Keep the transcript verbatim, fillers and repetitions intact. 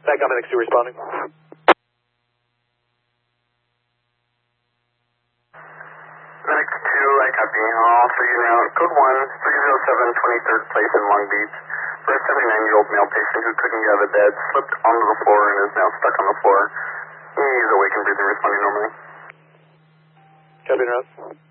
Back on Medic two responding. Medic two, I copy. All three now. Code one, three oh seven, twenty-third place in Long Beach. For a seventy-nine-year-old male patient who couldn't get out of bed, slipped onto the floor and is now stuck on the floor. He's awake and breathing, responding normally. Copy, route.